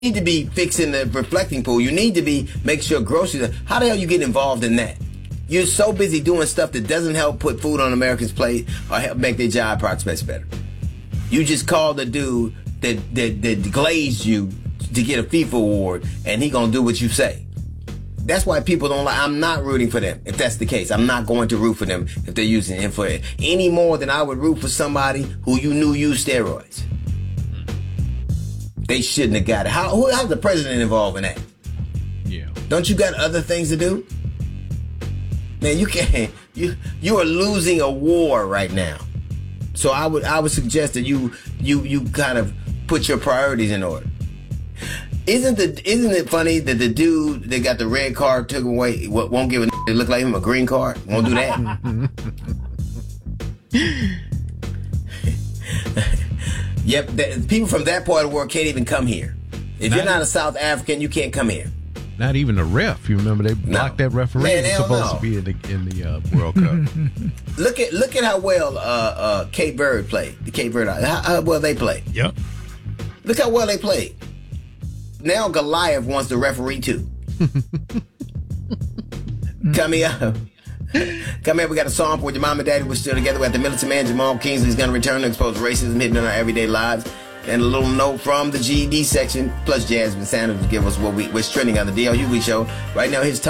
need to be fixing the reflecting pool. You need to be make sure groceries. How the hell you get involved in that? You're so busy doing stuff that doesn't help put food on Americans' plate or help make their job prospects better. You just called the dude that glazed you to get a FIFA award, and he gonna do what you say. That's why people don't like. I'm not rooting for them if that's the case. I'm not going to root for them if they're using influence any more than I would root for somebody who you knew used steroids. They shouldn't have got it. How's the president involved in that? Yeah. Don't you got other things to do? Man, you can't. You are losing a war right now. So I would suggest that you kind of put your priorities in order. Isn't it funny that the dude that got the red card took away won't give a that look like him a green card? Won't do that. Yep, people from that part of the world can't even come here. If you're not a South African, you can't come here. Not even a ref. You remember they blocked that referee? Man, He was supposed to be in the World Cup. Look at how well Cape Verde played. The Cape Verde, how well they played. Yep. Look how well they played. Now Goliath wants to referee too. Come here. Come here, we got a song for when your mom and daddy were still together. We got the militant man, Jamal Kingsley's going to return to expose racism hidden in our everyday lives. And a little note from the GED section, plus Jasmine Sanders to give us what's trending on the DLUV show. Right now, his top